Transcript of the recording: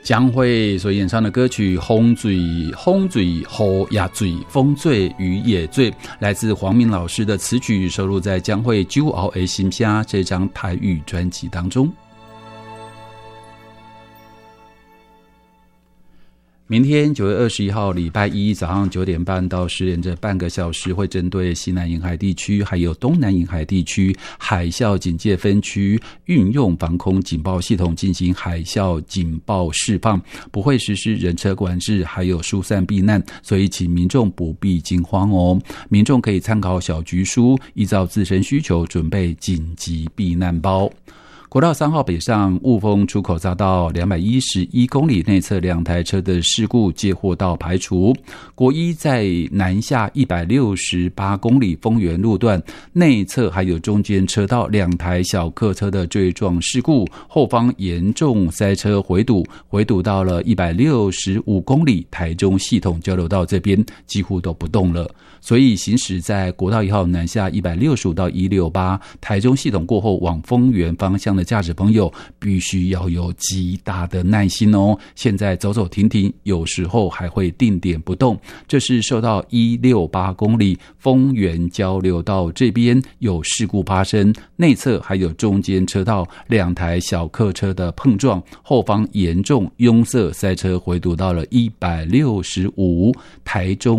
江蕙所演唱的歌曲《风醉》，风醉、雨也醉、风醉、雨也醉，来自黄明老师的词曲，收录在江蕙《酒后的心声》这张台语专辑当中。明天9月21号礼拜一早上9点半到10点这半个小时，会针对西南沿海地区还有东南沿海地区海啸警戒分区运用防空警报系统进行海啸警报释放，不会实施人车管制还有疏散避难，所以请民众不必惊慌哦。民众可以参考小局书，依照自身需求准备紧急避难包。国道3号北上雾峰出口匝道211公里内侧2台车的事故接获到排除。国一在南下168公里丰原路段内侧还有中间车道2台小客车的追撞事故，后方严重塞车回堵到了165公里，台中系统交流道这边几乎都不动了。所以行驶在国道1号南下165到168台中系统过后往丰原方向的驾驶朋友必须要有极大的耐心哦。现在走走停停，有时候还会定点不动，这是受到168公里丰原交流道这边有事故发生，内侧还有中间车道2台小客车的碰撞，后方严重拥塞塞车回堵到了165台中